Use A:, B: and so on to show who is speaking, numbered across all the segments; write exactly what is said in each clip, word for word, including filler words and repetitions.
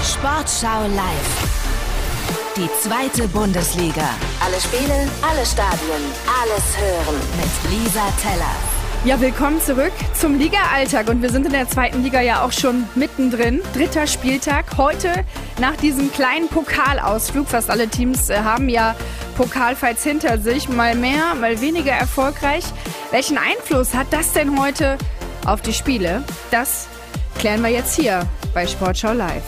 A: Sportschau live. Die zweite Bundesliga. Alle Spiele, alle Stadien, alles hören mit Lisa Teller.
B: Ja, willkommen zurück zum Liga-Alltag und wir sind in der zweiten Liga ja auch schon mittendrin. Dritter Spieltag. Heute nach diesem kleinen Pokalausflug, fast alle Teams äh, haben ja Pokalfights hinter sich, mal mehr, mal weniger erfolgreich. Welchen Einfluss hat das denn heute auf die Spiele? Das klären wir jetzt hier bei Sportschau live.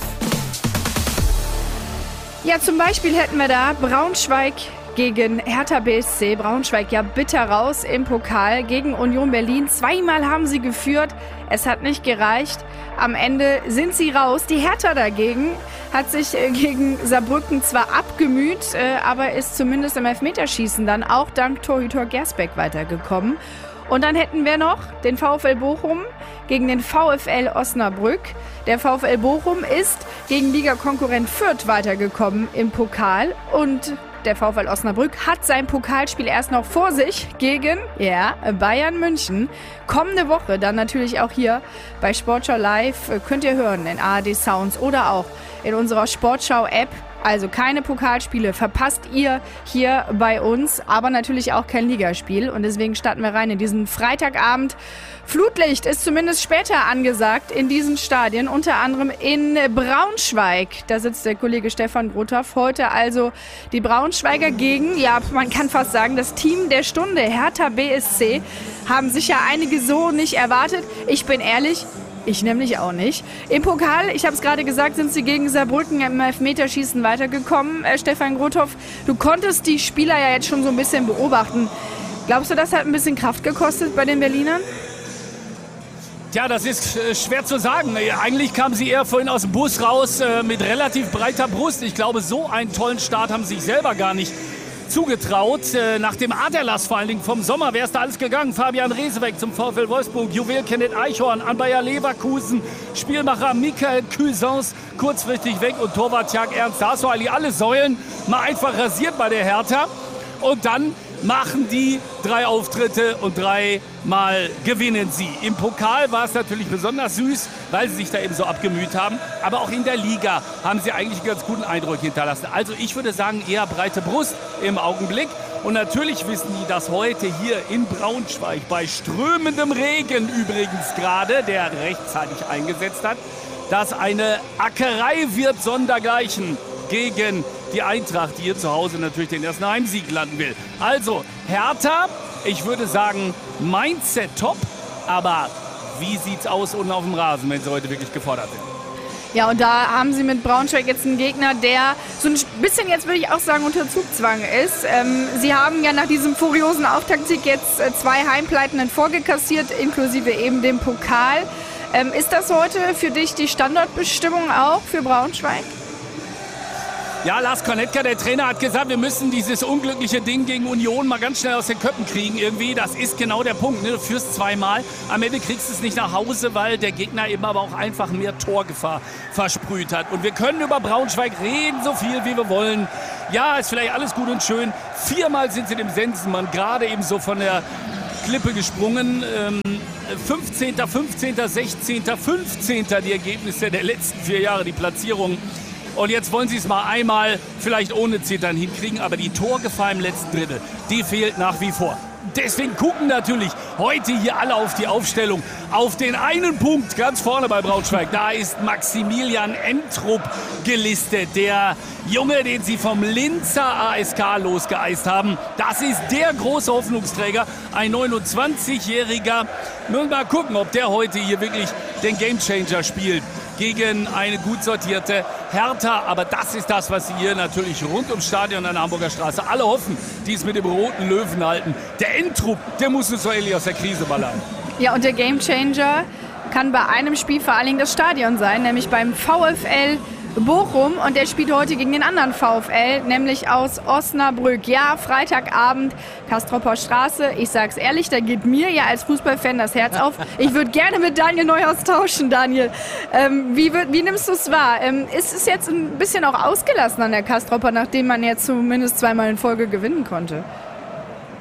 B: Ja, zum Beispiel hätten wir da Braunschweig gegen Hertha B S C. Braunschweig ja bitter raus im Pokal gegen Union Berlin. Zweimal haben sie geführt. Es hat nicht gereicht. Am Ende sind sie raus. Die Hertha dagegen hat sich gegen Saarbrücken zwar abgemüht, aber ist zumindest im Elfmeterschießen dann auch dank Torhüter Gersbeck weitergekommen. Und dann hätten wir noch den VfL Bochum gegen den VfL Osnabrück. Der VfL Bochum ist gegen Ligakonkurrent Fürth weitergekommen im Pokal und der VfL Osnabrück hat sein Pokalspiel erst noch vor sich gegen ja, Bayern München. Kommende Woche dann natürlich auch hier bei Sportschau Live könnt ihr hören in A R D Sounds oder auch in unserer Sportschau-App. Also keine Pokalspiele verpasst ihr hier bei uns, aber natürlich auch kein Ligaspiel. Und deswegen starten wir rein in diesen Freitagabend. Flutlicht ist zumindest später angesagt in diesen Stadien, unter anderem in Braunschweig. Da sitzt der Kollege Stefan Grothoff. Heute also die Braunschweiger gegen, ja, man kann fast sagen, das Team der Stunde, Hertha B S C. Haben sicher einige so nicht erwartet. Ich bin ehrlich, ich nämlich auch nicht. Im Pokal, ich habe es gerade gesagt, sind sie gegen Saarbrücken im Elfmeterschießen weitergekommen. Äh, Stefan Grothoff, du konntest die Spieler ja jetzt schon so ein bisschen beobachten. Glaubst du, das hat ein bisschen Kraft gekostet bei den Berlinern?
C: Ja, das ist äh, schwer zu sagen. Eigentlich kamen sie eher vorhin aus dem Bus raus äh, mit relativ breiter Brust. Ich glaube, so einen tollen Start haben sie sich selber gar nicht zugetraut. Äh, nach dem Aderlass vor allen Dingen vom Sommer wäre es da alles gegangen. Fabian Reseweg zum VfL Wolfsburg, Juwel Kenneth Eichhorn an Bayer Leverkusen, Spielmacher Michael Cuisance kurzfristig weg und Torwart Jörg Ernst. Da hast du eigentlich alle Säulen mal einfach rasiert bei der Hertha. Und dann machen die drei Auftritte und dreimal gewinnen sie. Im Pokal war es natürlich besonders süß, weil sie sich da eben so abgemüht haben. Aber auch in der Liga haben sie eigentlich einen ganz guten Eindruck hinterlassen. Also ich würde sagen, eher breite Brust im Augenblick. Und natürlich wissen die, dass heute hier in Braunschweig bei strömendem Regen übrigens gerade, der rechtzeitig eingesetzt hat, dass eine Ackerei wird sondergleichen gegen die Eintracht, die hier zu Hause natürlich den ersten Heimsieg landen will. Also Hertha, ich würde sagen Mindset top, aber wie sieht's aus unten auf dem Rasen, wenn sie heute wirklich gefordert sind?
B: Ja, und da haben sie mit Braunschweig jetzt einen Gegner, der so ein bisschen jetzt, würde ich auch sagen, unter Zugzwang ist. Ähm, sie haben ja nach diesem furiosen Auftaktsieg jetzt äh, zwei Heimpleiten in Folge kassiert, inklusive eben dem Pokal. Ähm, ist das heute für dich die Standortbestimmung auch für Braunschweig?
C: Ja, Lars Kornetka, der Trainer, hat gesagt, wir müssen dieses unglückliche Ding gegen Union mal ganz schnell aus den Köpfen kriegen irgendwie. Das ist genau der Punkt. Ne? Du führst zweimal, am Ende kriegst du es nicht nach Hause, weil der Gegner eben aber auch einfach mehr Torgefahr versprüht hat. Und wir können über Braunschweig reden, so viel wie wir wollen. Ja, ist vielleicht alles gut und schön. Viermal sind sie dem Sensenmann gerade eben so von der Klippe gesprungen. Ähm, fünfzehnter, fünfzehnter, sechzehnter, fünfzehnter die Ergebnisse der letzten vier Jahre, die Platzierung. Und jetzt wollen sie es mal einmal vielleicht ohne Zittern hinkriegen, aber die Torgefahr im letzten Drittel, die fehlt nach wie vor. Deswegen gucken natürlich heute hier alle auf die Aufstellung. Auf den einen Punkt ganz vorne bei Braunschweig, da ist Maximilian Entrup gelistet. Der Junge, den sie vom Linzer A S K losgeeist haben. Das ist der große Hoffnungsträger, ein neunundzwanzigjähriger. Müssen wir mal gucken, ob der heute hier wirklich den Gamechanger spielt gegen eine gut sortierte Hertha. Aber das ist das, was sie hier natürlich rund ums Stadion an der Hamburger Straße alle hoffen, die es mit dem roten Löwen halten. Der Entrup, der muss uns so ähnlich aus der Krise ballern.
B: Ja, und der Gamechanger kann bei einem Spiel vor allen Dingen das Stadion sein, nämlich beim VfL Bochum. Und der spielt heute gegen den anderen VfL, nämlich aus Osnabrück. Ja, Freitagabend, Castropper Straße. Ich sag's ehrlich, da geht mir ja als Fußballfan das Herz auf. Ich würde gerne mit Daniel Neuhaus tauschen, Daniel. Ähm, wie, wird, wie nimmst du es wahr? Ähm, ist es jetzt ein bisschen auch ausgelassen an der Castropper, nachdem man jetzt zumindest zweimal in Folge gewinnen konnte?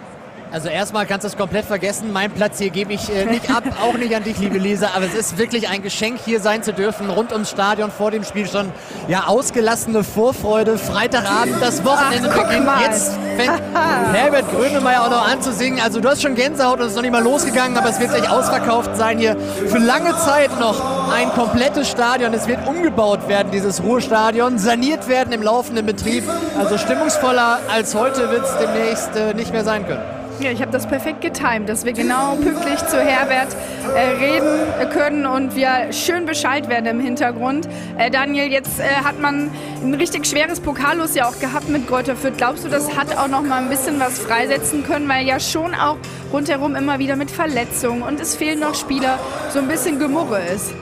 D: Also erstmal kannst du es komplett vergessen. Meinen Platz hier gebe ich äh, nicht ab, auch nicht an dich, liebe Lisa. Aber es ist wirklich ein Geschenk, hier sein zu dürfen. Rund ums Stadion vor dem Spiel schon ja ausgelassene Vorfreude. Freitagabend, das Wochenende
B: Ach,
D: beginnt.
B: mal.
D: Jetzt fängt Herbert Grönemeyer auch noch an zu singen. Also du hast schon Gänsehaut und es ist noch nicht mal losgegangen, aber es wird gleich ausverkauft sein hier. Für lange Zeit noch ein komplettes Stadion. Es wird umgebaut werden, dieses Ruhrstadion. Saniert werden im laufenden Betrieb. Also stimmungsvoller als heute wird es demnächst äh, nicht mehr sein können.
B: Ja, ich habe das perfekt getimt, dass wir genau pünktlich zu Herbert äh, reden können und wir schön Bescheid werden im Hintergrund. Äh, Daniel, jetzt äh, hat man ein richtig schweres Pokallos ja auch gehabt mit Greuther Fürth. Glaubst du, das hat auch noch mal ein bisschen was freisetzen können, weil ja schon auch rundherum immer wieder mit Verletzungen und es fehlen noch Spieler, so ein bisschen Gemurre ist?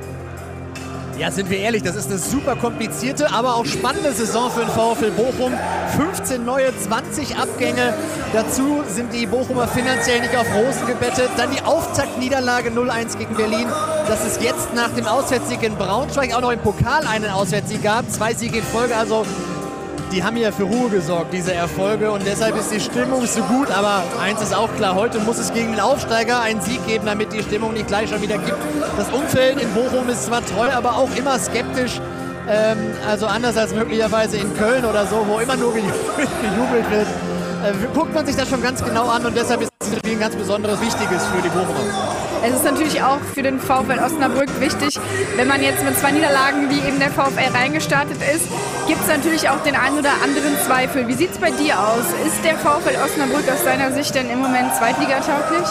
D: Ja, sind wir ehrlich, das ist eine super komplizierte, aber auch spannende Saison für den VfL Bochum. fünfzehn neue, zwanzig Abgänge. Dazu sind die Bochumer finanziell nicht auf Rosen gebettet. Dann die Auftaktniederlage null eins gegen Berlin. Dass es jetzt nach dem Auswärtssieg in Braunschweig auch noch im Pokal einen Auswärtssieg gab. Zwei Siege in Folge, also die haben ja für Ruhe gesorgt, diese Erfolge. Und deshalb ist die Stimmung so gut. Aber eins ist auch klar, heute muss es gegen den Aufsteiger einen Sieg geben, damit die Stimmung nicht gleich schon wieder gibt. Das Umfeld in Bochum ist zwar treu, aber auch immer skeptisch. Ähm, also anders als möglicherweise in Köln oder so, wo immer nur gejubelt wird. Äh, guckt man sich das schon ganz genau an und deshalb ist das Spiel ein ganz besonderes, wichtiges für die Bochumer.
B: Es ist natürlich auch für den VfL Osnabrück wichtig, wenn man jetzt mit zwei Niederlagen wie eben der VfL reingestartet ist, gibt es natürlich auch den einen oder anderen Zweifel. Wie sieht es bei dir aus? Ist der VfL Osnabrück aus deiner Sicht denn im Moment zweitligatauglich?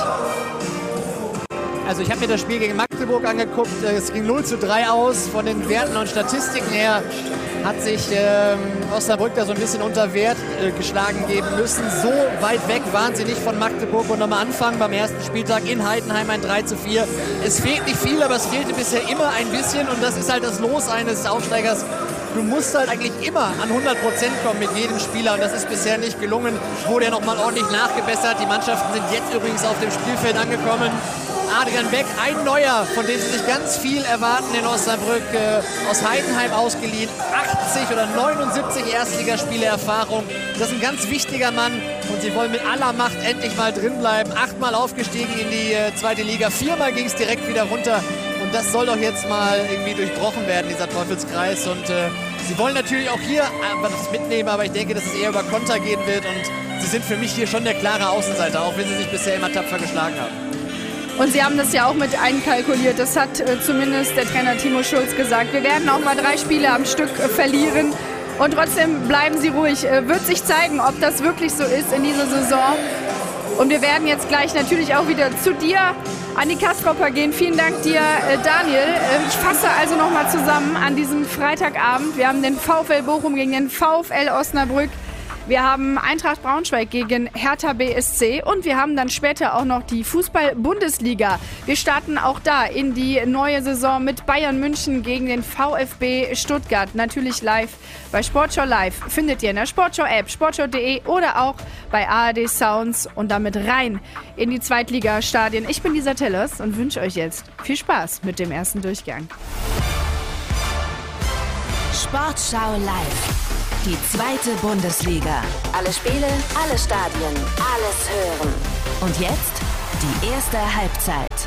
D: Also ich habe mir das Spiel gegen Magdeburg angeguckt, es ging null zu drei aus. Von den Werten und Statistiken her hat sich ähm, Osnabrück da so ein bisschen unter Wert äh, geschlagen geben müssen. So weit weg waren sie nicht von Magdeburg und am Anfang beim ersten Spieltag in Heidenheim ein drei zu vier. Es fehlt nicht viel, aber es fehlte bisher immer ein bisschen und das ist halt das Los eines Aufsteigers. Du musst halt eigentlich immer an hundert Prozent kommen mit jedem Spieler und das ist bisher nicht gelungen. Wurde ja nochmal ordentlich nachgebessert. Die Mannschaften sind jetzt übrigens auf dem Spielfeld angekommen. Adrian Beck, ein Neuer, von dem sie sich ganz viel erwarten in Osnabrück, äh, aus Heidenheim ausgeliehen, achtzig oder neunundsiebzig Erstligaspiele Erfahrung. Das ist ein ganz wichtiger Mann und sie wollen mit aller Macht endlich mal drinbleiben. Achtmal aufgestiegen in die äh, zweite Liga, viermal ging es direkt wieder runter und das soll doch jetzt mal irgendwie durchbrochen werden, dieser Teufelskreis. Und äh, sie wollen natürlich auch hier äh, was mitnehmen, aber ich denke, dass es eher über Konter gehen wird und sie sind für mich hier schon der klare Außenseiter, auch wenn sie sich bisher immer tapfer geschlagen haben.
B: Und sie haben das ja auch mit einkalkuliert. Das hat äh, zumindest der Trainer Timo Schulz gesagt. Wir werden auch mal drei Spiele am Stück äh, verlieren. Und trotzdem bleiben sie ruhig. Äh, wird sich zeigen, ob das wirklich so ist in dieser Saison. Und wir werden jetzt gleich natürlich auch wieder zu dir an die Kastropper gehen. Vielen Dank dir, äh, Daniel. Äh, ich fasse also nochmal zusammen an diesem Freitagabend. Wir haben den VfL Bochum gegen den VfL Osnabrück. Wir haben Eintracht Braunschweig gegen Hertha B S C und wir haben dann später auch noch die Fußball-Bundesliga. Wir starten auch da in die neue Saison mit Bayern München gegen den VfB Stuttgart. Natürlich live bei Sportschau Live. Findet ihr in der Sportschau-App, sportschau punkt de oder auch bei A R D Sounds und damit rein in die Zweitligastadien. Ich bin Lisa Tellers und wünsche euch jetzt viel Spaß mit dem ersten Durchgang.
A: Sportschau Live. Die zweite Bundesliga. Alle Spiele, alle Stadien, alles hören. Und jetzt die erste Halbzeit.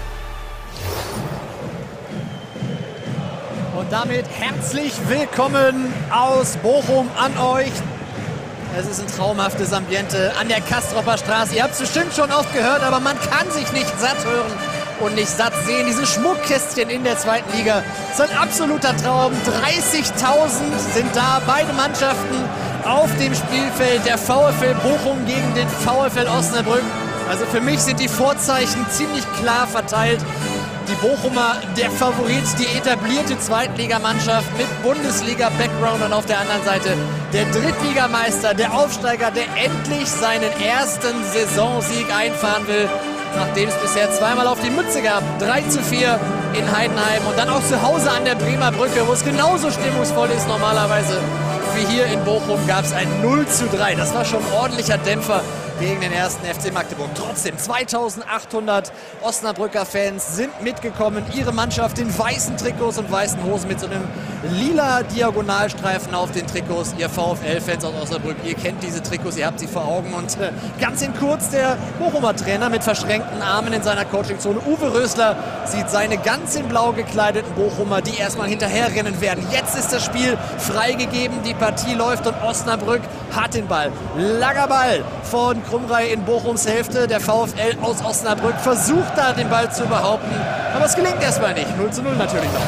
D: Und damit herzlich willkommen aus Bochum an euch. Es ist ein traumhaftes Ambiente an der Kastropper Straße. Ihr habt es bestimmt schon oft gehört, aber man kann sich nicht satt hören und nicht satt sehen. Diese Schmuckkästchen in der zweiten Liga ist ein absoluter Traum. dreißigtausend sind da, beide Mannschaften auf dem Spielfeld. Der VfL Bochum gegen den VfL Osnabrück. Also für mich sind die Vorzeichen ziemlich klar verteilt. Die Bochumer, der Favorit, die etablierte Zweitligamannschaft mit Bundesliga-Background und auf der anderen Seite der Drittligameister, der Aufsteiger, der endlich seinen ersten Saisonsieg einfahren will, nachdem es bisher zweimal auf die Mütze gab. drei zu vier in Heidenheim und dann auch zu Hause an der Bremer Brücke, wo es genauso stimmungsvoll ist normalerweise. wie hier in Bochum gab es ein null zu drei. Das war schon ein ordentlicher Dämpfer gegen den ersten F C Magdeburg. Trotzdem, zweitausendachthundert Osnabrücker Fans sind mitgekommen. Ihre Mannschaft in weißen Trikots und weißen Hosen mit so einem lila Diagonalstreifen auf den Trikots. Ihr VfL-Fans aus Osnabrück, ihr kennt diese Trikots, ihr habt sie vor Augen. Und äh, ganz in kurz der Bochumer Trainer mit verschränkten Armen in seiner Coachingzone. Uwe Rösler sieht seine ganz in blau gekleideten Bochumer, die erstmal hinterherrennen werden. Jetzt ist das Spiel freigegeben, die Partie läuft und Osnabrück hat den Ball. Langer Ball von Krumrei in Bochums Hälfte. Der VfL aus Osnabrück versucht da den Ball zu behaupten, aber es gelingt erstmal nicht. null zu null natürlich noch.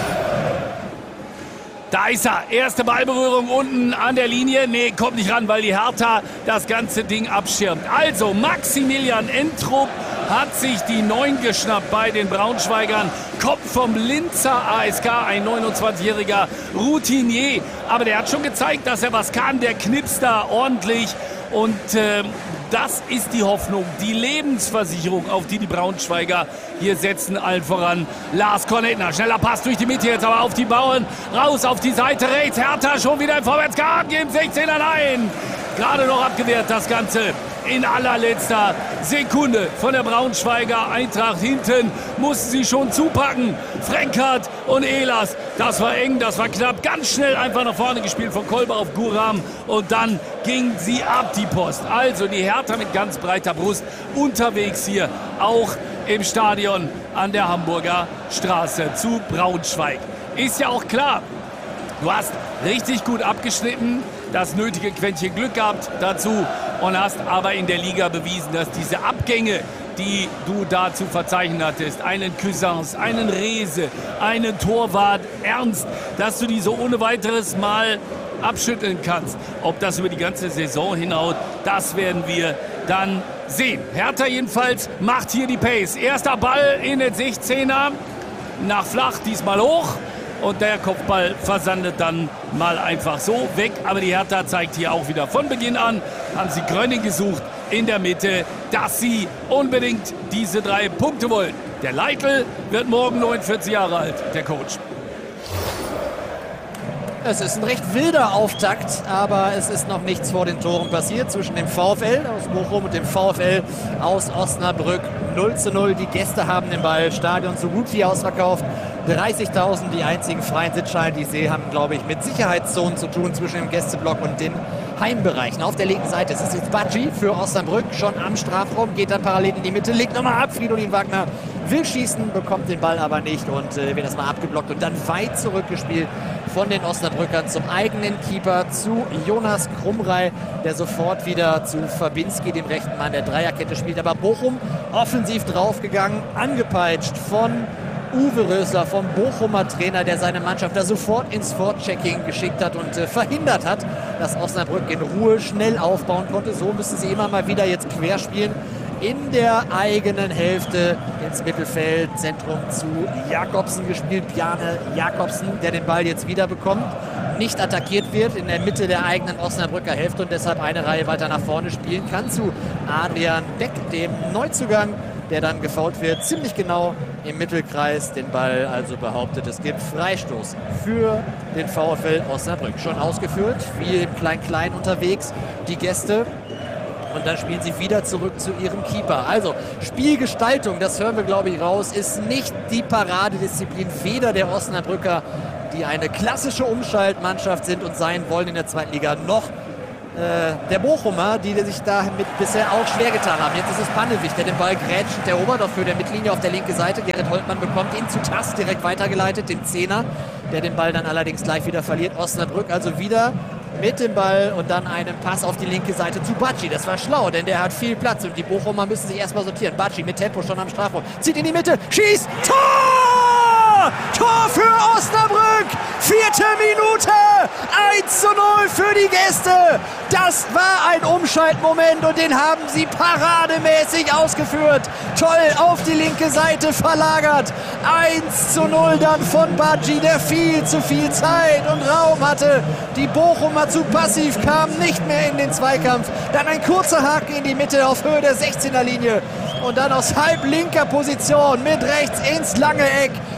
C: Da ist er. Erste Ballberührung unten an der Linie. Nee, kommt nicht ran, weil die Hertha das ganze Ding abschirmt. Also Maximilian Entrup hat sich die neun geschnappt bei den Braunschweigern. Kommt vom Linzer A S K, ein neunundzwanzigjähriger Routinier. Aber der hat schon gezeigt, dass er was kann. Der knipst da ordentlich. Und äh, das ist die Hoffnung, die Lebensversicherung, auf die die Braunschweiger hier setzen, allen voran Lars Cornetner. Schneller Pass durch die Mitte, jetzt aber auf die Bauern, raus auf die Seite rechts. Hertha schon wieder im Vorwärtsgang, im sechzehner rein. Gerade noch abgewehrt das Ganze in allerletzter Sekunde von der Braunschweiger Eintracht. Hinten mussten sie schon zupacken. Frenkert und Ehlers. Das war eng, das war knapp. Ganz schnell einfach nach vorne gespielt von Kolber auf Guram. Und dann ging sie ab, die Post. Also die Hertha mit ganz breiter Brust unterwegs hier, auch im Stadion an der Hamburger Straße zu Braunschweig. Ist ja auch klar, du hast richtig gut abgeschnitten, das nötige Quäntchen Glück gehabt dazu und hast aber in der Liga bewiesen, dass diese Abgänge, die du da zu verzeichnen hattest, einen Cousins, einen Rehse, einen Torwart Ernst, dass du die so ohne weiteres mal abschütteln kannst. Ob das über die ganze Saison hinhaut, das werden wir dann sehen. Hertha jedenfalls macht hier die Pace. Erster Ball in den sechzehner, nach flach, diesmal hoch. Und der Kopfball versandet dann mal einfach so weg. Aber die Hertha zeigt hier auch wieder von Beginn an, haben sie Gröning gesucht in der Mitte, dass sie unbedingt diese drei Punkte wollen. Der Leitl wird morgen neunundvierzig Jahre alt, der Coach.
D: Es ist ein recht wilder Auftakt, aber es ist noch nichts vor den Toren passiert zwischen dem VfL aus Bochum und dem VfL aus Osnabrück. null zu null, die Gäste haben den Ball, Stadion so gut wie ausverkauft. dreißigtausend, die einzigen freien Sitzschalen, die ich sehe, haben, glaube ich, mit Sicherheitszonen zu tun zwischen dem Gästeblock und den Heimbereichen. Auf der linken Seite ist es jetzt Badji für Osnabrück, schon am Strafraum, geht dann parallel in die Mitte, legt nochmal ab, Fridolin Wagner will schießen, bekommt den Ball aber nicht und äh, wird erstmal abgeblockt und dann weit zurückgespielt von den Osnabrückern zum eigenen Keeper, zu Jonas Krumrei, der sofort wieder zu Fabinski, dem rechten Mann der Dreierkette, spielt. Aber Bochum offensiv draufgegangen, angepeitscht von Uwe Rösler, vom Bochumer Trainer, der seine Mannschaft da sofort ins Vorchecking geschickt hat und äh, verhindert hat, dass Osnabrück in Ruhe schnell aufbauen konnte. So müssen sie immer mal wieder jetzt querspielen. In der eigenen Hälfte ins Mittelfeld, Zentrum zu Jakobsen gespielt. Bjarne Jakobsen, der den Ball jetzt wieder bekommt, nicht attackiert wird in der Mitte der eigenen Osnabrücker Hälfte und deshalb eine Reihe weiter nach vorne spielen kann zu Adrian Beck, dem Neuzugang, der dann gefoult wird, ziemlich genau im Mittelkreis den Ball also behauptet. Es gibt Freistoß für den VfL Osnabrück. Schon ausgeführt, wie im Klein-Klein unterwegs, die Gäste. Und dann spielen sie wieder zurück zu ihrem Keeper. Also Spielgestaltung, das hören wir, glaube ich, raus, ist nicht die Paradedisziplin weder der Osnabrücker, die eine klassische Umschaltmannschaft sind und sein wollen in der zweiten Liga, noch äh, der Bochumer, die sich damit bisher auch schwer getan haben. Jetzt ist es Pannewig, der den Ball grätscht, der Oberdorf für der Mittellinie auf der linken Seite. Gerrit Holtmann bekommt ihn zu Tass, direkt weitergeleitet, den Zehner, der den Ball dann allerdings gleich wieder verliert. Osnabrück also wieder mit dem Ball und dann einen Pass auf die linke Seite zu Badji. Das war schlau, denn der hat viel Platz und die Bochumer müssen sich erstmal sortieren. Badji mit Tempo schon am Strafraum. Zieht in die Mitte, schießt, Tor! Tor für Osnabrück! Vierte Minute! eins zu null für die Gäste! Das war ein Umschaltmoment und den haben sie parademäßig ausgeführt. Toll auf die linke Seite verlagert. eins zu null dann von Badji, der viel zu viel Zeit und Raum hatte. Die Bochumer zu passiv kamen nicht mehr in den Zweikampf. Dann ein kurzer Haken in die Mitte auf Höhe der sechzehner Linie. Und dann aus halb linker Position mit rechts ins lange Eck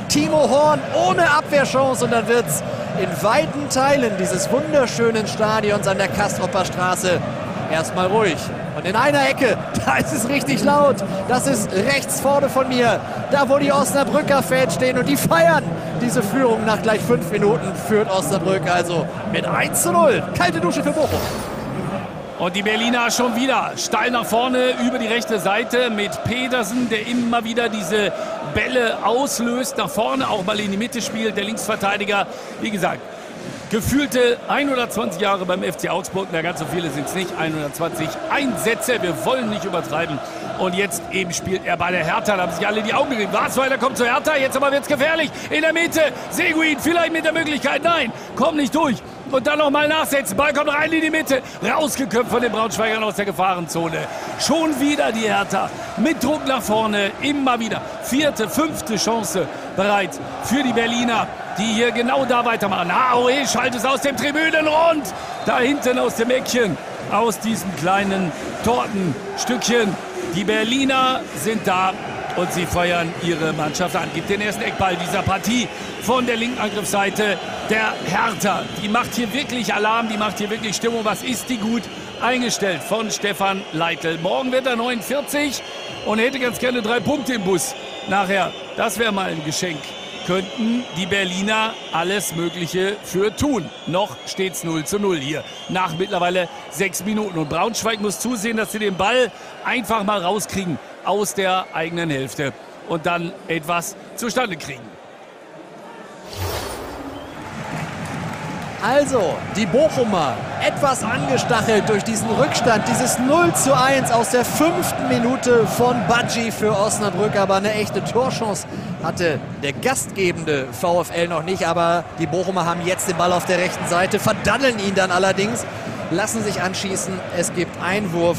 D: Timo Horn ohne Abwehrchance und dann wird es in weiten Teilen dieses wunderschönen Stadions an der Kastropper Straße erstmal ruhig. Und in einer Ecke, da ist es richtig laut. Das ist rechts vorne von mir. Da, wo die Osnabrücker Fans stehen und die feiern diese Führung. Nach gleich fünf Minuten führt Osnabrück also mit eins zu null. Kalte Dusche für Bochum.
C: Und die Berliner schon wieder steil nach vorne über die rechte Seite mit Pedersen, der immer wieder diese Bälle auslöst, nach vorne auch mal in die Mitte spielt. Der Linksverteidiger, wie gesagt, gefühlte hundertzwanzig Jahre beim F C Augsburg. Na, ganz so viele sind es nicht. hundertzwanzig Einsätze. Wir wollen nicht übertreiben. Und jetzt eben spielt er bei der Hertha. Da haben sich alle die Augen gegeben. Wasweiler kommt zur Hertha. Jetzt aber wird es gefährlich. In der Mitte. Seguin vielleicht mit der Möglichkeit. Nein, kommt nicht durch. Und dann nochmal nachsetzen. Ball kommt rein in die Mitte. Rausgeköpft von den Braunschweigern aus der Gefahrenzone. Schon wieder die Hertha. Mit Druck nach vorne. Immer wieder. Vierte, fünfte Chance bereit für die Berliner, die hier genau da weitermachen. Aoe schaltet es aus dem Tribünenrund. Da hinten aus dem Eckchen. Aus diesem kleinen Tortenstückchen. Die Berliner sind da. Und sie feuern ihre Mannschaft an. Gibt den ersten Eckball dieser Partie von der linken Angriffsseite der Hertha. Die macht hier wirklich Alarm, die macht hier wirklich Stimmung. Was ist die gut eingestellt von Stefan Leitl. Morgen wird er neunundvierzig und hätte ganz gerne drei Punkte im Bus. Nachher, das wäre mal ein Geschenk. Könnten die Berliner alles Mögliche für tun. Noch steht es null zu null hier nach mittlerweile sechs Minuten. Und Braunschweig muss zusehen, dass sie den Ball einfach mal rauskriegen aus der eigenen Hälfte und dann etwas zustande kriegen.
D: Also, die Bochumer etwas angestachelt durch diesen Rückstand. Dieses null zu eins aus der fünften Minute von Badji für Osnabrück. Aber eine echte Torchance hatte der gastgebende VfL noch nicht. Aber die Bochumer haben jetzt den Ball auf der rechten Seite, verdaddeln ihn dann allerdings, lassen sich anschießen. Es gibt Einwurf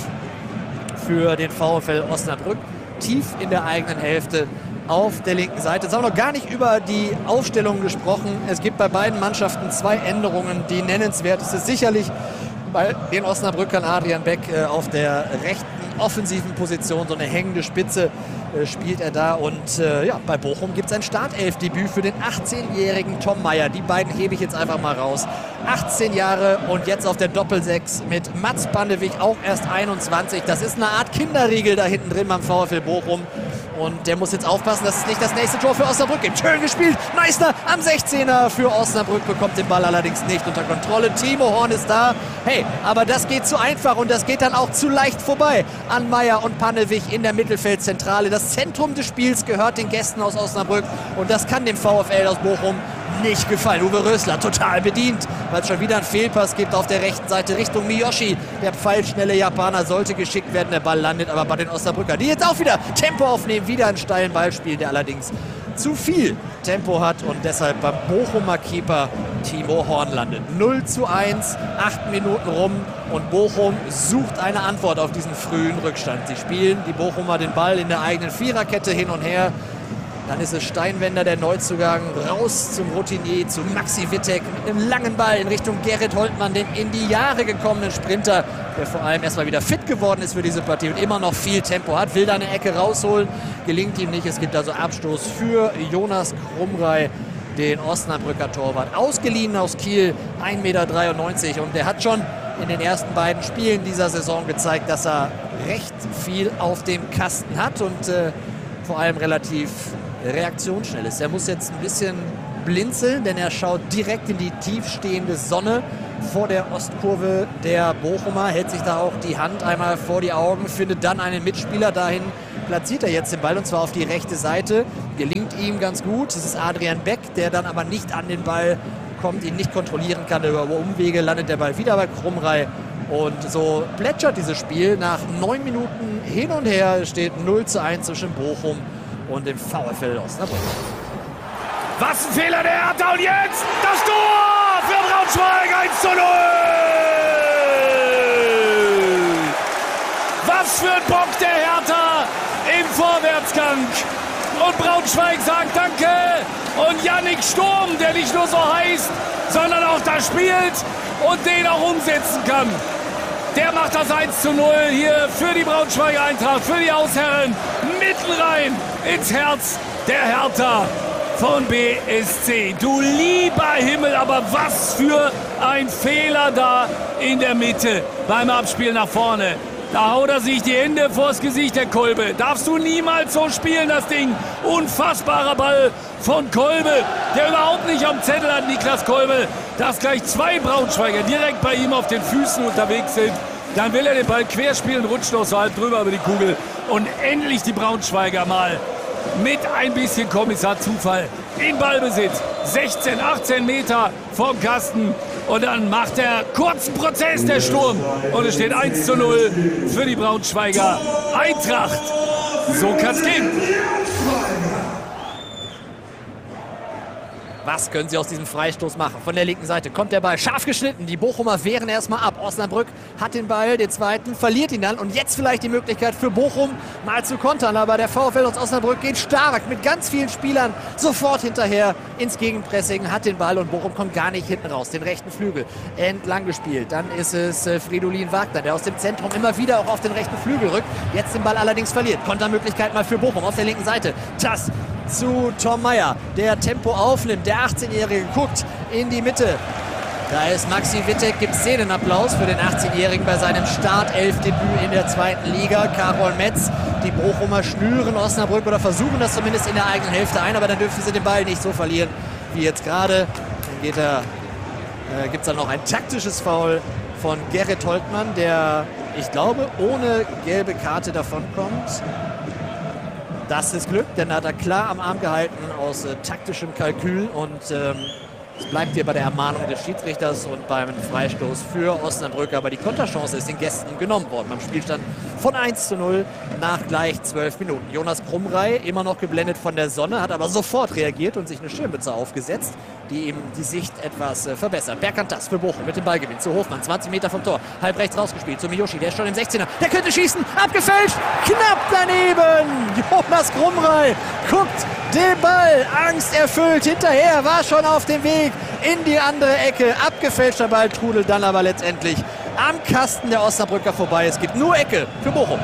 D: für den VfL Osnabrück, tief in der eigenen Hälfte auf der linken Seite. Jetzt haben wir noch gar nicht über die Aufstellung gesprochen. Es gibt bei beiden Mannschaften zwei Änderungen. Die nennenswerteste sicherlich bei den Osnabrückern Adrian Beck äh, auf der rechten offensiven Position. So eine hängende Spitze äh, spielt er da. Und äh, ja, bei Bochum gibt es ein Startelfdebüt für den achtzehnjährigen Tom Meyer. Die beiden hebe ich jetzt einfach mal raus. achtzehn Jahre und jetzt auf der Doppelsechs mit Mats Bandewig, auch erst einundzwanzig. Das ist eine Art Kinderriegel da hinten drin beim VfL Bochum. Und der muss jetzt aufpassen, dass es nicht das nächste Tor für Osnabrück gibt. Schön gespielt. Meister am sechzehner für Osnabrück, bekommt den Ball allerdings nicht unter Kontrolle. Timo Horn ist da. Hey, aber das geht zu einfach und das geht dann auch zu leicht vorbei an Meyer und Panewig in der Mittelfeldzentrale. Das Zentrum des Spiels gehört den Gästen aus Osnabrück und das kann dem VfL aus Bochum nicht gefallen. Uwe Rösler total bedient, weil es schon wieder einen Fehlpass gibt auf der rechten Seite Richtung Miyoshi. Der pfeilschnelle Japaner sollte geschickt werden. Der Ball landet aber bei den Osnabrückern, die jetzt auch wieder Tempo aufnehmen. Wieder einen steilen Ball spielen, der allerdings zu viel Tempo hat und deshalb beim Bochumer Keeper Timo Horn landet. null zu eins, acht Minuten rum und Bochum sucht eine Antwort auf diesen frühen Rückstand. Sie spielen die Bochumer den Ball in der eigenen Viererkette hin und her. Dann ist es Steinwender, der Neuzugang, raus zum Routinier, zu Maxi Wittek mit einem langen Ball in Richtung Gerrit Holtmann, den in die Jahre gekommenen Sprinter, der vor allem erstmal wieder fit geworden ist für diese Partie und immer noch viel Tempo hat, will da eine Ecke rausholen, gelingt ihm nicht. Es gibt also Abstoß für Jonas Krumrei, den Osnabrücker Torwart, ausgeliehen aus Kiel, ein Meter dreiundneunzig, und der hat schon in den ersten beiden Spielen dieser Saison gezeigt, dass er recht viel auf dem Kasten hat und äh, vor allem relativ reaktionsschnell ist. Er muss jetzt ein bisschen blinzeln, denn er schaut direkt in die tiefstehende Sonne vor der Ostkurve der Bochumer, hält sich da auch die Hand einmal vor die Augen, findet dann einen Mitspieler, dahin platziert er jetzt den Ball und zwar auf die rechte Seite. Gelingt ihm ganz gut. Das ist Adrian Beck, der dann aber nicht an den Ball kommt, ihn nicht kontrollieren kann. Über Umwege landet der Ball wieder bei Krumrei. Und so plätschert dieses Spiel. Nach neun Minuten hin und her steht null zu eins zwischen Bochum und dem VfL Osnabrück.
C: Was ein Fehler der Hertha und jetzt das Tor für Braunschweig, eins zu null. Was für ein Bock der Hertha im Vorwärtsgang. Und Braunschweig sagt Danke. Und Yannick Sturm, der nicht nur so heißt, sondern auch da spielt und den auch umsetzen kann. Der macht das eins zu null hier für die Braunschweiger Eintracht, für die Hausherren, mitten rein ins Herz der Hertha. von B S C. Du lieber Himmel, aber was für ein Fehler da in der Mitte beim Abspiel nach vorne. Da haut er sich die Hände vors Gesicht, der Kolbe. Darfst du niemals so spielen, das Ding. Unfassbarer Ball von Kolbe, der überhaupt nicht am Zettel hat, Niklas Kolbe, dass gleich zwei Braunschweiger direkt bei ihm auf den Füßen unterwegs sind. Dann will er den Ball querspielen, rutscht noch so halb drüber über die Kugel. Und endlich die Braunschweiger mal mit ein bisschen Kommissar-Zufall in Ballbesitz. sechzehn, achtzehn Meter vom Kasten. Und dann macht er kurzen Prozess, der Sturm. Und es steht eins zu null für die Braunschweiger Eintracht. So kann's gehen.
D: Was können sie aus diesem Freistoß machen? Von der linken Seite kommt der Ball scharf geschnitten. Die Bochumer wehren erstmal ab. Osnabrück hat den Ball, den zweiten, verliert ihn dann. Und jetzt vielleicht die Möglichkeit für Bochum mal zu kontern. Aber der VfL aus Osnabrück geht stark mit ganz vielen Spielern sofort hinterher ins Gegenpressing. Hat den Ball und Bochum kommt gar nicht hinten raus. Den rechten Flügel entlang gespielt. Dann ist es äh, Fridolin Wagner, der aus dem Zentrum immer wieder auch auf den rechten Flügel rückt. Jetzt den Ball allerdings verliert. Kontermöglichkeit mal für Bochum auf der linken Seite. Das zu Tom Meyer, der Tempo aufnimmt. Der achtzehnjährige guckt in die Mitte. Da ist Maxi Wittek, gibt Szenenapplaus für den achtzehnjährigen bei seinem Startelfdebüt in der zweiten Liga. Karol Metz, die Bochumer schnüren Osnabrück oder versuchen das zumindest in der eigenen Hälfte ein, aber dann dürfen sie den Ball nicht so verlieren wie jetzt gerade. Dann geht er, äh, gibt es dann noch ein taktisches Foul von Gerrit Holtmann, der, ich glaube, ohne gelbe Karte davonkommt. Das ist Glück, denn er hat er klar am Arm gehalten aus äh, taktischem Kalkül und ähm, es bleibt hier bei der Ermahnung des Schiedsrichters und beim Freistoß für Osnabrück. Aber die Konterchance ist den Gästen genommen worden beim Spielstand von eins zu null nach gleich zwölf Minuten. Jonas Krumrei, immer noch geblendet von der Sonne, hat aber sofort reagiert und sich eine Schirmmütze aufgesetzt, die ihm die Sicht etwas äh, verbessert. Berkantas für Bochum mit dem Ballgewinn zu Hofmann, zwanzig Meter vom Tor, halb rechts rausgespielt zu Miyoshi, der ist schon im sechzehner, der könnte schießen, abgefälscht, knapp daneben. Jonas Krumrei guckt den Ball angsterfüllt hinterher, war schon auf dem Weg in die andere Ecke. Abgefälschter Ball trudelt dann aber letztendlich am Kasten der Osnabrücker vorbei. Es gibt nur Ecke für Bochum.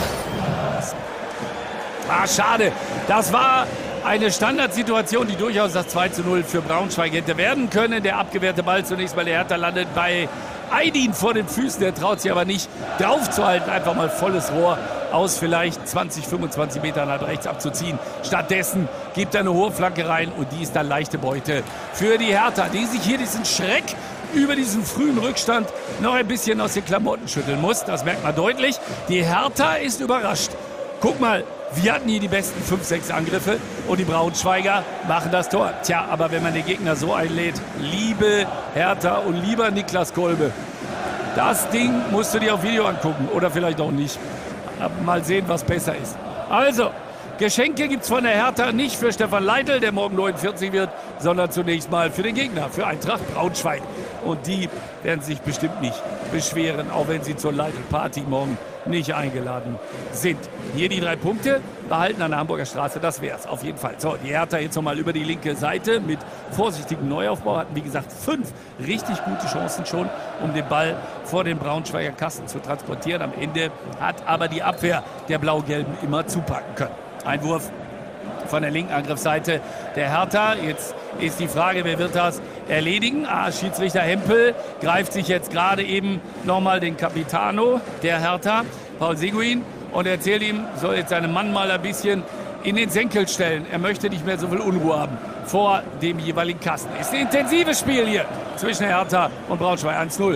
C: Ah, schade. Das war eine Standardsituation, die durchaus das zwei zu null für Braunschweig hätte werden können. Der abgewehrte Ball zunächst bei der Hertha landet bei Aydin vor den Füßen. Der traut sich aber nicht draufzuhalten. Einfach mal volles Rohr aus vielleicht zwanzig, fünfundzwanzig Metern nach rechts abzuziehen. Stattdessen gibt er eine hohe Flanke rein und die ist dann leichte Beute für die Hertha, die sich hier diesen Schreck über diesen frühen Rückstand noch ein bisschen aus den Klamotten schütteln muss. Das merkt man deutlich. Die Hertha ist überrascht. Guck mal, wir hatten hier die besten fünf, sechs Angriffe und die Braunschweiger machen das Tor. Tja, aber wenn man den Gegner so einlädt, liebe Hertha und lieber Niklas Kolbe, das Ding musst du dir auf Video angucken oder vielleicht auch nicht. Mal sehen, was besser ist. Also, Geschenke gibt es von der Hertha nicht für Stefan Leitl, der morgen neunundvierzig wird, sondern zunächst mal für den Gegner, für Eintracht Braunschweig. Und die werden sich bestimmt nicht beschweren, auch wenn sie zur Leitl-Party morgen nicht eingeladen sind. Hier die drei Punkte behalten an der Hamburger Straße, das wär's auf jeden Fall. So, die Hertha jetzt nochmal über die linke Seite mit vorsichtigem Neuaufbau. Hatten, wie gesagt, fünf richtig gute Chancen schon, um den Ball vor den Braunschweiger Kasten zu transportieren. Am Ende hat aber die Abwehr der Blau-Gelben immer zupacken können. Einwurf von der linken Angriffsseite der Hertha. Jetzt ist die Frage, wer wird das erledigen? Ah, Schiedsrichter Hempel greift sich jetzt gerade eben nochmal den Capitano der Hertha, Paul Seguin, und erzählt ihm, soll jetzt seinen Mann mal ein bisschen in den Senkel stellen. Er möchte nicht mehr so viel Unruhe haben vor dem jeweiligen Kasten. Ist ein intensives Spiel hier zwischen Hertha und Braunschweig. eins zu null.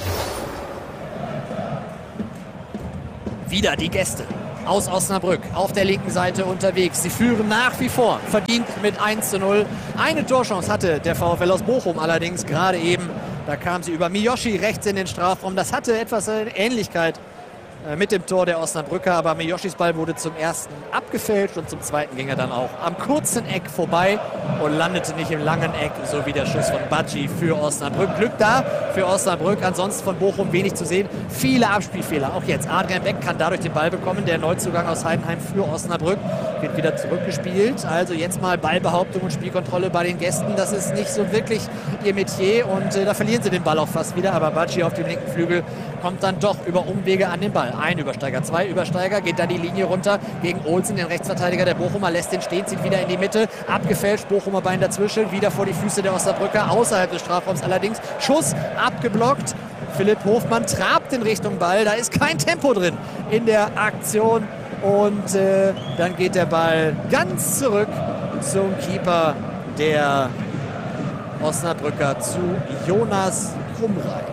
D: Wieder die Gäste aus Osnabrück auf der linken Seite unterwegs. Sie führen nach wie vor verdient mit eins zu null. Eine Torchance hatte der VfL aus Bochum allerdings gerade eben. Da kam sie über Miyoshi rechts in den Strafraum. Das hatte etwas Ähnlichkeit mit dem Tor der Osnabrücker, aber Miyoshis Ball wurde zum ersten abgefälscht und zum zweiten ging er dann auch am kurzen Eck vorbei und landete nicht im langen Eck, so wie der Schuss von Badji für Osnabrück. Glück da für Osnabrück. Ansonsten von Bochum wenig zu sehen. Viele Abspielfehler. Auch jetzt. Adrian Beck kann dadurch den Ball bekommen. Der Neuzugang aus Heidenheim für Osnabrück wird wieder zurückgespielt. Also jetzt mal Ballbehauptung und Spielkontrolle bei den Gästen. Das ist nicht so wirklich ihr Metier und äh, da verlieren sie den Ball auch fast wieder. Aber Bacci auf dem linken Flügel kommt dann doch über Umwege an den Ball. Ein Übersteiger, zwei Übersteiger, geht dann die Linie runter gegen Olsen, den Rechtsverteidiger der Bochumer, lässt den stehen, zieht wieder in die Mitte, abgefälscht, Bochumer Bein dazwischen, wieder vor die Füße der Osnabrücker, außerhalb des Strafraums allerdings, Schuss abgeblockt. Philipp Hofmann trabt in Richtung Ball, da ist kein Tempo drin in der Aktion und äh, dann geht der Ball ganz zurück zum Keeper der Osnabrücker, zu Jonas Krumrei.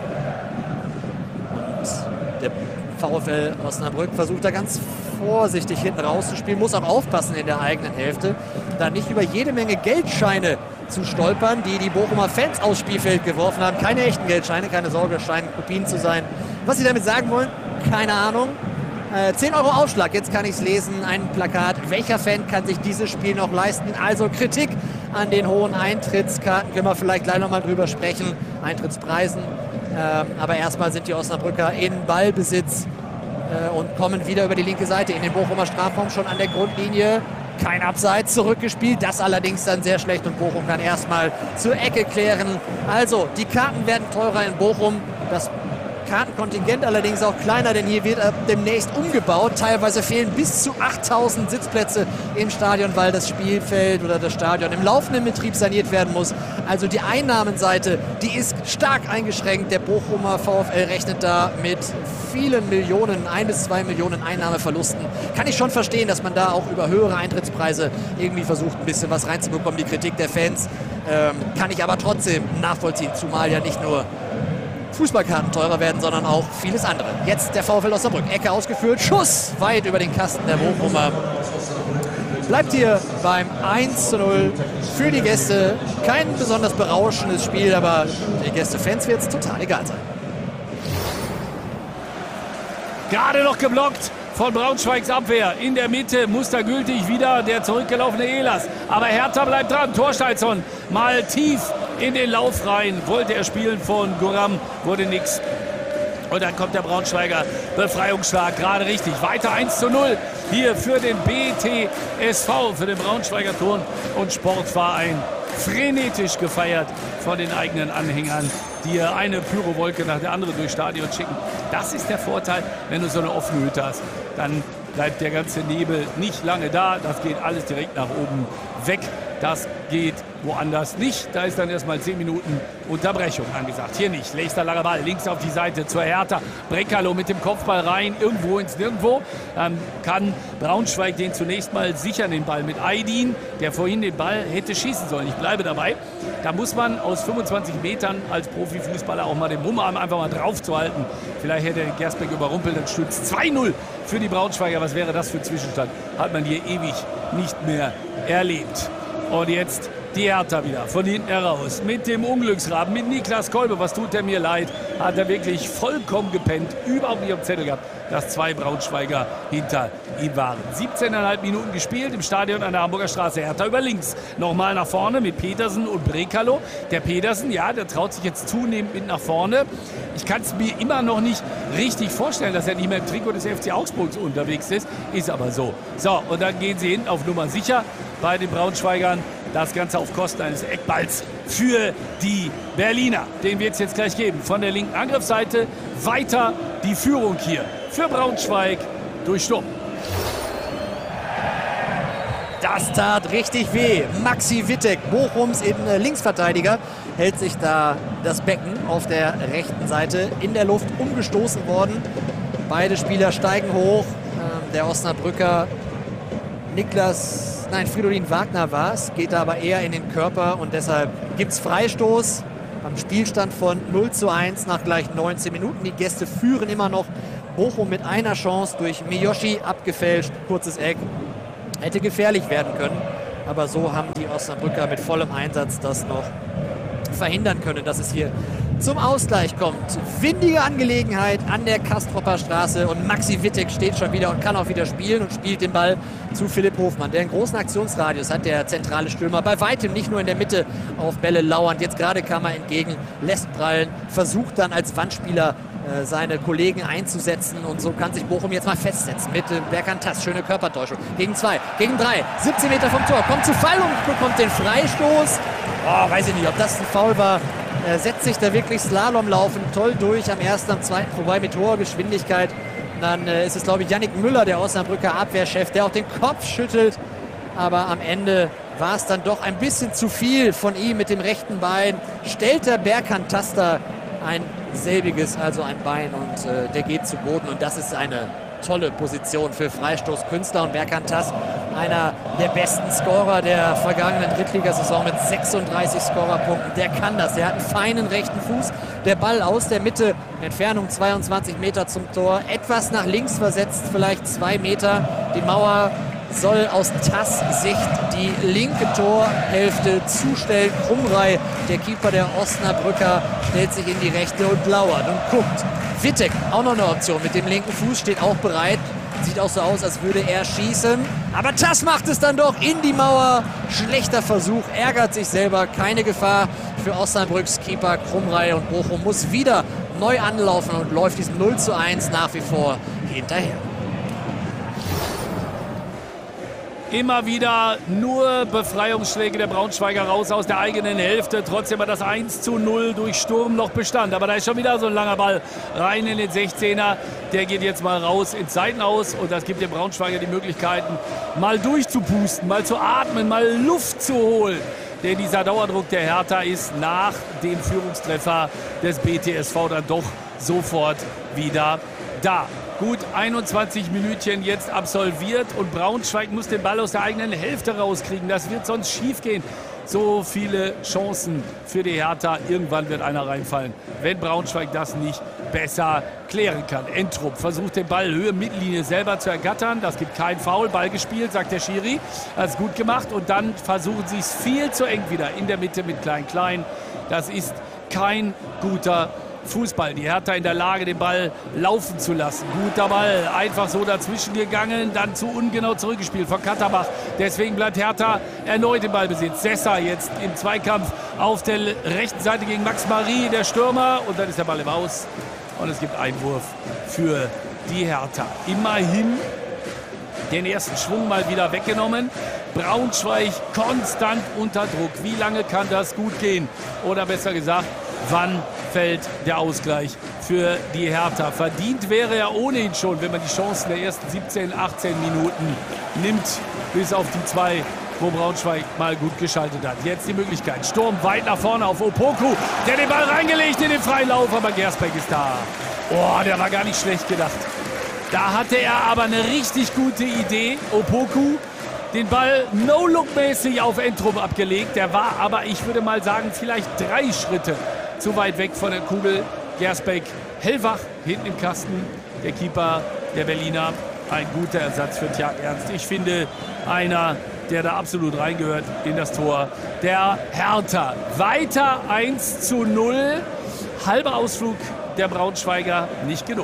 D: Der VfL Osnabrück versucht da ganz vorsichtig hinten rauszuspielen, muss auch aufpassen in der eigenen Hälfte, da nicht über jede Menge Geldscheine zu stolpern, die die Bochumer Fans aufs Spielfeld geworfen haben. Keine echten Geldscheine, keine Sorge, es scheinen Kopien zu sein. Was sie damit sagen wollen, keine Ahnung. Äh, zehn Euro Aufschlag, jetzt kann ich es lesen, ein Plakat. Welcher Fan kann sich dieses Spiel noch leisten? Also Kritik an den hohen Eintrittskarten, können wir vielleicht gleich nochmal drüber sprechen, Eintrittspreisen. Ähm, aber erstmal sind die Osnabrücker in Ballbesitz äh, und kommen wieder über die linke Seite in den Bochumer Strafraum, schon an der Grundlinie. Kein Abseits, zurückgespielt, das allerdings dann sehr schlecht und Bochum kann erstmal zur Ecke klären. Also, die Karten werden teurer in Bochum. Das Kartenkontingent allerdings auch kleiner, denn hier wird demnächst umgebaut. Teilweise fehlen bis zu achttausend Sitzplätze im Stadion, weil das Spielfeld oder das Stadion im laufenden Betrieb saniert werden muss. Also die Einnahmenseite, die ist stark eingeschränkt. Der Bochumer VfL rechnet da mit vielen Millionen, ein bis zwei Millionen Einnahmeverlusten. Kann ich schon verstehen, dass man da auch über höhere Eintrittspreise irgendwie versucht, ein bisschen was reinzubekommen. Die Kritik der Fans ähm, kann ich aber trotzdem nachvollziehen, zumal ja nicht nur Fußballkarten teurer werden, sondern auch vieles andere. Jetzt der VfL Osnabrück. Ecke ausgeführt, Schuss weit über den Kasten der Bochumer. Bleibt hier beim eins zu null für die Gäste. Kein besonders berauschendes Spiel, aber den Gästefans wird es total egal sein.
C: Gerade noch geblockt von Braunschweigs Abwehr. In der Mitte mustergültig wieder der zurückgelaufene Ehlers. Aber Hertha bleibt dran. Thorsteinsson mal tief in den Lauf rein. Wollte er spielen von Guram, wurde nix. Und dann kommt der Braunschweiger Befreiungsschlag. Gerade richtig. Weiter eins zu null hier für den B T S V, für den Braunschweiger Turn- und Sportverein. Frenetisch gefeiert von den eigenen Anhängern, die eine Pyrowolke nach der anderen durchs Stadion schicken. Das ist der Vorteil, wenn du so eine offene Hütte hast. Dann bleibt der ganze Nebel nicht lange da. Das geht alles direkt nach oben weg. Das geht woanders nicht. Da ist dann erstmal zehn Minuten Unterbrechung angesagt. Hier nicht. Nächster langer Ball. Links auf die Seite zur Hertha. Brekalo mit dem Kopfball rein. Irgendwo ins Nirgendwo. Dann kann Braunschweig den zunächst mal sichern, den Ball mit Aydin, der vorhin den Ball hätte schießen sollen. Ich bleibe dabei. Da muss man aus fünfundzwanzig Metern als Profifußballer auch mal den Bummarm einfach mal drauf zu halten. Vielleicht hätte Gersbeck überrumpelt. Dann steht es zwei null für die Braunschweiger. Was wäre das für ein Zwischenstand? Hat man hier ewig nicht mehr erlebt. Und jetzt die Hertha wieder von hinten heraus mit dem Unglücksraben, mit Niklas Kolbe. Was tut er mir leid? Hat er wirklich vollkommen gepennt, überhaupt nicht am Zettel gehabt, dass zwei Braunschweiger hinter ihm waren. siebzehneinhalb Minuten gespielt im Stadion an der Hamburger Straße. Hertha über links. Nochmal nach vorne mit Petersen und Brekalo. Der Petersen, ja, der traut sich jetzt zunehmend mit nach vorne. Ich kann es mir immer noch nicht richtig vorstellen, dass er nicht mehr im Trikot des F C Augsburgs unterwegs ist. Ist aber so. So, und dann gehen sie hinten auf Nummer sicher bei den Braunschweigern. Das Ganze auf Kosten eines Eckballs für die Berliner. Den wird es jetzt gleich geben. Von der linken Angriffsseite weiter die Führung hier für Braunschweig durch Sturm.
D: Das tat richtig weh. Maxi Wittek, Bochums in äh, Linksverteidiger, hält sich da das Becken auf der rechten Seite in der Luft umgestoßen worden. Beide Spieler steigen hoch. Ähm, der Osnabrücker Niklas, nein, Fridolin Wagner war es, geht da aber eher in den Körper und deshalb gibt es Freistoß am Spielstand von null zu eins nach gleich neunzehn Minuten. Die Gäste führen immer noch. Bochum mit einer Chance durch Miyoshi abgefälscht, kurzes Eck. Hätte gefährlich werden können, aber so haben die Osnabrücker mit vollem Einsatz das noch verhindern können, dass es hier zum Ausgleich kommt. Windige Angelegenheit an der Kastropper Straße und Maxi Wittek steht schon wieder und kann auch wieder spielen und spielt den Ball zu Philipp Hofmann, der einen großen Aktionsradius hat, der zentrale Stürmer. Bei weitem nicht nur in der Mitte auf Bälle lauernd. Jetzt gerade kam er entgegen, lässt prallen, versucht dann als Wandspieler äh, seine Kollegen einzusetzen und so kann sich Bochum jetzt mal festsetzen mit äh, Berkantas. Schöne Körpertäuschung. Gegen zwei, gegen drei, siebzehn Meter vom Tor, kommt zu Fall und bekommt den Freistoß. Oh, weiß ich nicht, ob das ein Foul war. Er setzt sich da wirklich Slalom laufen, toll durch, am ersten, am zweiten vorbei mit hoher Geschwindigkeit. Und dann äh, ist es, glaube ich, Yannick Müller, der Osnabrücker Abwehrchef, der auch den Kopf schüttelt. Aber am Ende war es dann doch ein bisschen zu viel von ihm mit dem rechten Bein. Stellt der Berkantaster ein selbiges, also ein Bein und äh, der geht zu Boden. Und das ist eine tolle Position für Freistoßkünstler. Und Berkantas, einer der besten Scorer der vergangenen Drittligasaison mit sechsunddreißig Scorerpunkten. Der kann das. Der hat einen feinen rechten Fuß. Der Ball aus der Mitte, Entfernung zweiundzwanzig Meter zum Tor. Etwas nach links versetzt, vielleicht zwei Meter. Die Mauer soll aus T A S-Sicht die linke Torhälfte zustellen. Krumrei, der Keeper der Osnabrücker, stellt sich in die rechte und lauert und guckt. Wittek, auch noch eine Option mit dem linken Fuß, steht auch bereit. Sieht auch so aus, als würde er schießen. Aber T A S macht es dann doch in die Mauer. Schlechter Versuch, ärgert sich selber. Keine Gefahr für Osnabrücks Keeper Krumrei. Und Bochum muss wieder neu anlaufen und läuft diesem null zu eins nach wie vor hinterher.
C: Immer wieder nur Befreiungsschläge der Braunschweiger raus aus der eigenen Hälfte. Trotzdem hat das eins zu null durch Sturm noch Bestand. Aber da ist schon wieder so ein langer Ball rein in den sechzehner. Der geht jetzt mal raus ins Seitenaus. Und das gibt den Braunschweiger die Möglichkeiten, mal durchzupusten, mal zu atmen, mal Luft zu holen. Denn dieser Dauerdruck der Hertha ist nach dem Führungstreffer des B T S V dann doch sofort wieder da. Gut einundzwanzig Minütchen jetzt absolviert und Braunschweig muss den Ball aus der eigenen Hälfte rauskriegen. Das wird sonst schief gehen. So viele Chancen für die Hertha. Irgendwann wird einer reinfallen, wenn Braunschweig das nicht besser klären kann. Entrup versucht den Ball Höhe Mittellinie selber zu ergattern. Das gibt kein Foul. Ball gespielt, sagt der Schiri. Das ist gut gemacht. Und dann versuchen sie es viel zu eng wieder in der Mitte mit Klein-Klein. Das ist kein guter Fußball. Die Hertha in der Lage, den Ball laufen zu lassen. Guter Ball, einfach so dazwischen gegangen, dann zu ungenau zurückgespielt von Katterbach. Deswegen bleibt Hertha erneut im Ballbesitz. Sessa jetzt im Zweikampf auf der rechten Seite gegen Max Marie, der Stürmer. Und dann ist der Ball im Aus. Und es gibt Einwurf für die Hertha. Immerhin den ersten Schwung mal wieder weggenommen. Braunschweig konstant unter Druck. Wie lange kann das gut gehen? Oder besser gesagt, wann fällt der Ausgleich für die Hertha? Verdient wäre er ohnehin schon, wenn man die Chancen der ersten siebzehn, achtzehn Minuten nimmt, bis auf die zwei, wo Braunschweig mal gut geschaltet hat. Jetzt die Möglichkeit. Sturm weit nach vorne auf Opoku, der den Ball reingelegt in den freien Lauf, aber Gersbeck ist da. Oh, der war gar nicht schlecht gedacht. Da hatte er aber eine richtig gute Idee. Opoku, den Ball no-look-mäßig auf Entrup abgelegt. Der war aber, ich würde mal sagen, vielleicht drei Schritte zu weit weg von der Kugel. Gersbeck hellwach hinten im Kasten. Der Keeper, der Berliner, ein guter Ersatz für Tjag Ernst. Ich finde, einer, der da absolut reingehört in das Tor der Hertha. Weiter eins zu null. Halber Ausflug der Braunschweiger, nicht genug.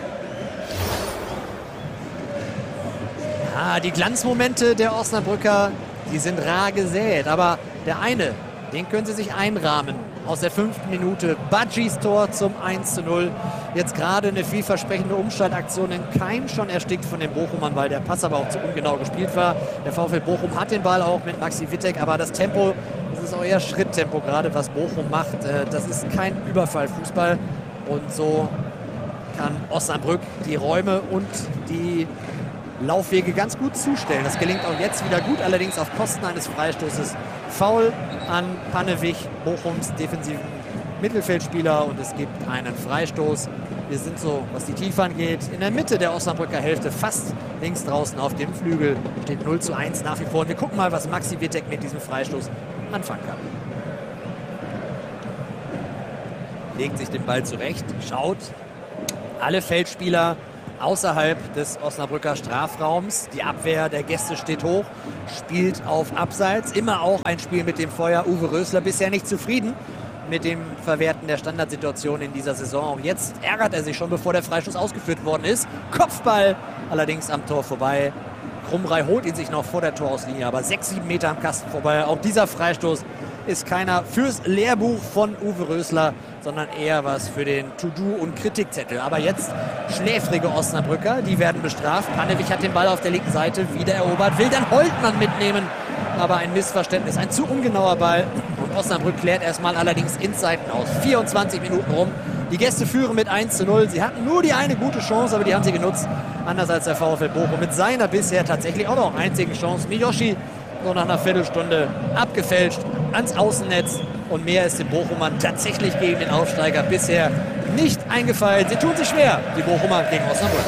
D: Ah, die Glanzmomente der Osnabrücker, die sind rar gesät. Aber der eine, den können sie sich einrahmen. Aus der fünften Minute Badjis Tor zum eins zu null. Jetzt gerade eine vielversprechende Umschaltaktion in Keim schon erstickt von den Bochumern, weil der Pass aber auch zu ungenau gespielt war. Der VfL Bochum hat den Ball auch mit Maxi Wittek, aber das Tempo, das ist auch eher Schritttempo gerade, was Bochum macht. Das ist kein Überfallfußball. Und so kann Osnabrück die Räume und die Laufwege ganz gut zustellen. Das gelingt auch jetzt wieder gut, allerdings auf Kosten eines Freistoßes. Foul an Pannewig, Bochums defensiven Mittelfeldspieler, und es gibt einen Freistoß. Wir sind so, was die Tiefe angeht, in der Mitte der Osnabrücker Hälfte, fast links draußen auf dem Flügel. Steht null zu eins nach wie vor. Und wir gucken mal, was Maxi Wittek mit diesem Freistoß anfangen kann. Legt sich den Ball zurecht, schaut. Alle Feldspieler außerhalb des Osnabrücker Strafraums. Die Abwehr der Gäste steht hoch, spielt auf Abseits. Immer auch ein Spiel mit dem Feuer. Uwe Rösler bisher nicht zufrieden mit dem Verwerten der Standardsituation in dieser Saison. Auch jetzt ärgert er sich schon, bevor der Freistoß ausgeführt worden ist. Kopfball allerdings am Tor vorbei. Krumrei holt ihn sich noch vor der Torauslinie, aber sechs, sieben Meter am Kasten vorbei. Auch dieser Freistoß ist keiner fürs Lehrbuch von Uwe Rösler, sondern eher was für den To-Do- und Kritikzettel. Aber jetzt schläfrige Osnabrücker, die werden bestraft. Panewich hat den Ball auf der linken Seite wieder erobert, will dann Holtmann mitnehmen. Aber ein Missverständnis, ein zu ungenauer Ball. Und Osnabrück klärt erstmal allerdings ins Seiten aus. vierundzwanzig Minuten rum. Die Gäste führen mit eins zu null. Sie hatten nur die eine gute Chance, aber die haben sie genutzt. Anders als der VfL Bochum mit seiner bisher tatsächlich auch noch einzigen Chance. Miyoshi so nach einer Viertelstunde abgefälscht ans Außennetz. Und mehr ist den Bochumern tatsächlich gegen den Aufsteiger bisher nicht eingefallen. Sie tun sich schwer, die Bochumer gegen Osnabrück.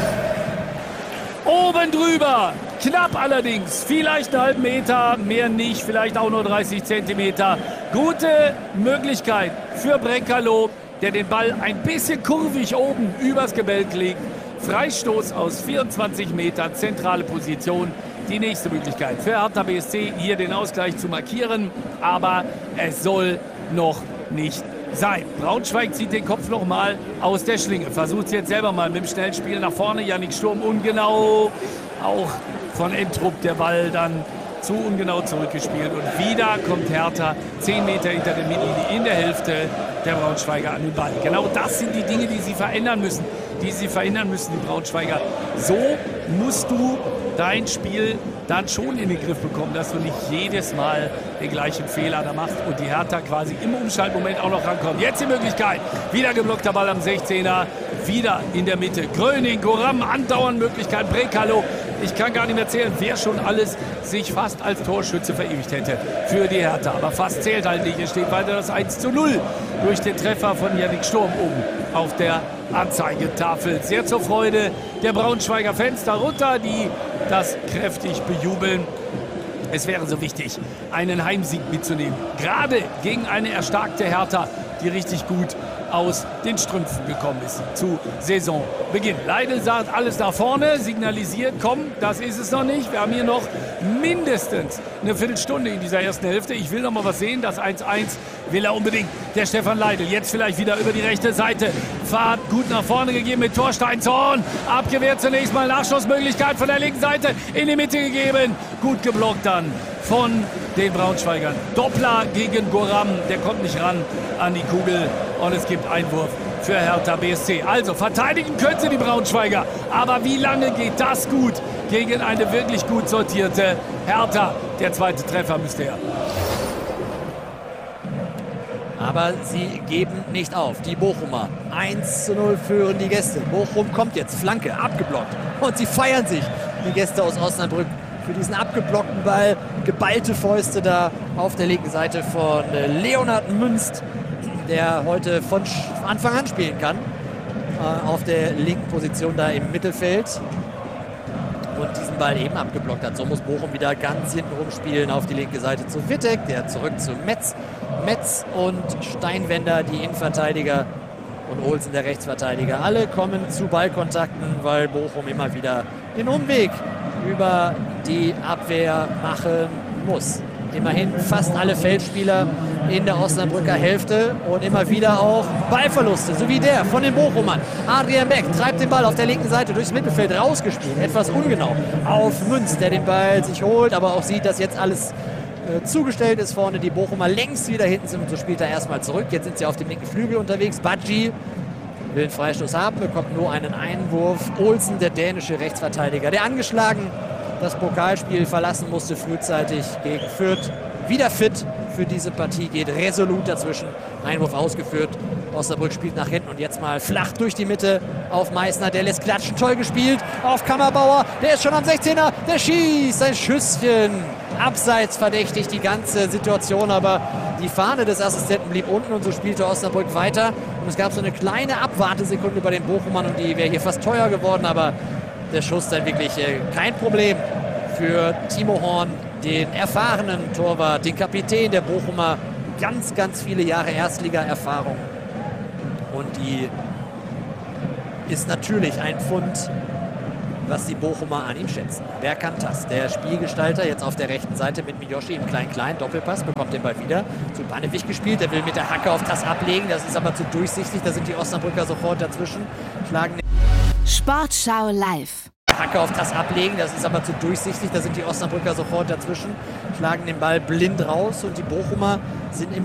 C: Oben drüber, knapp allerdings, vielleicht einen halben Meter, mehr nicht, vielleicht auch nur dreißig Zentimeter. Gute Möglichkeit für Brekalo, der den Ball ein bisschen kurvig oben übers Gebälk legt. Freistoß aus vierundzwanzig Metern, zentrale Position. Die nächste Möglichkeit für Hertha B S C, hier den Ausgleich zu markieren. Aber es soll noch nicht sein. Braunschweig zieht den Kopf noch mal aus der Schlinge. Versucht es jetzt selber mal mit dem schnellen Spiel nach vorne. Yannick Sturm ungenau. Auch von Entrup der Ball dann zu ungenau zurückgespielt. Und wieder kommt Hertha zehn Meter hinter der Mittellinie in der Hälfte der Braunschweiger an den Ball. Genau das sind die Dinge, die sie verändern müssen. Die sie verhindern müssen, die Braunschweiger. So musst du dein Spiel dann schon in den Griff bekommen, dass du nicht jedes Mal den gleichen Fehler da machst und die Hertha quasi im Umschaltmoment auch noch rankommt. Jetzt die Möglichkeit. Wieder geblockter Ball am sechzehner. Wieder in der Mitte. Gröning, Goram, andauernd Möglichkeit. Brekalo. Ich kann gar nicht mehr zählen, wer schon alles sich fast als Torschütze verewigt hätte für die Hertha. Aber fast zählt halt nicht. Es steht weiter das eins zu null durch den Treffer von Yannick Sturm oben auf der Anzeigetafel. Sehr zur Freude der Braunschweiger Fans darunter, die das kräftig bejubeln. Es wäre so wichtig, einen Heimsieg mitzunehmen. Gerade gegen eine erstarkte Hertha, die richtig gut aus den Strümpfen gekommen ist zu Saisonbeginn. Leidl sagt alles nach vorne, signalisiert, komm, das ist es noch nicht. Wir haben hier noch mindestens eine Viertelstunde in dieser ersten Hälfte. Ich will noch mal was sehen. Das eins eins will er unbedingt. Der Stefan Leidl jetzt vielleicht wieder über die rechte Seite. Fahrt gut nach vorne gegeben mit Thorsteinzorn. Abgewehrt zunächst mal Nachschussmöglichkeit von der linken Seite in die Mitte gegeben. Gut geblockt dann von den Braunschweigern. Doppler gegen Goram. Der kommt nicht ran an die Kugel. Und es gibt Einwurf für Hertha B S C. Also verteidigen können sie die Braunschweiger. Aber wie lange geht das gut gegen eine wirklich gut sortierte Hertha? Der zweite Treffer müsste her.
D: Aber sie geben nicht auf. Die Bochumer. eins zu null führen die Gäste. Bochum kommt jetzt. Flanke abgeblockt. Und sie feiern sich. Die Gäste aus Osnabrück für diesen abgeblockten Ball. Geballte Fäuste da auf der linken Seite von Leonhard Münst, der heute von Anfang an spielen kann. Äh, auf der linken Position da im Mittelfeld. Und diesen Ball eben abgeblockt hat. So muss Bochum wieder ganz hinten rumspielen auf die linke Seite zu Wittek. Der zurück zu Metz. Metz und Steinwender, die Innenverteidiger. Und Olsen, der Rechtsverteidiger. Alle kommen zu Ballkontakten, weil Bochum immer wieder den Umweg über die Abwehr machen muss. Immerhin fast alle Feldspieler in der Osnabrücker Hälfte und immer wieder auch Ballverluste, so wie der von den Bochumern. Adrian Beck treibt den Ball auf der linken Seite durchs Mittelfeld rausgespielt, etwas ungenau auf Münz, der den Ball sich holt, aber auch sieht, dass jetzt alles äh, zugestellt ist vorne. Die Bochumer längst wieder hinten sind und so spielt er erstmal zurück. Jetzt sind sie auf dem linken Flügel unterwegs. Badji will einen Freistoß haben, bekommt nur einen Einwurf. Olsen, der dänische Rechtsverteidiger, der angeschlagen das Pokalspiel verlassen musste frühzeitig gegen Fürth. Wieder fit für diese Partie, geht resolut dazwischen. Einwurf ausgeführt. Osnabrück spielt nach hinten und jetzt mal flach durch die Mitte auf Meissner. Der lässt klatschen. Toll gespielt auf Kammerbauer. Der ist schon am sechzehner. Der schießt ein Schüsschen. Abseits verdächtig die ganze Situation, aber die Fahne des Assistenten blieb unten und so spielte Osnabrück weiter. Und es gab so eine kleine Abwartesekunde bei den Bochumern und die wäre hier fast teuer geworden, aber der Schuss dann wirklich äh, kein Problem für Timo Horn, den erfahrenen Torwart, den Kapitän der Bochumer. Ganz, ganz viele Jahre Erstliga-Erfahrung. Und die ist natürlich ein Pfund, was die Bochumer an ihm schätzen. Berkan Tass, der Spielgestalter, jetzt auf der rechten Seite mit Miyoshi im Klein-Klein. Doppelpass, bekommt den Ball wieder. Zu Banewig gespielt, der will mit der Hacke auf Tass ablegen. Das ist aber zu durchsichtig, da sind die Osnabrücker sofort dazwischen. Schlagen den
A: Sportschau live.
D: Hacke auf Tass ablegen, das ist aber zu durchsichtig, da sind die Osnabrücker sofort dazwischen. Schlagen den Ball blind raus und die Bochumer sind im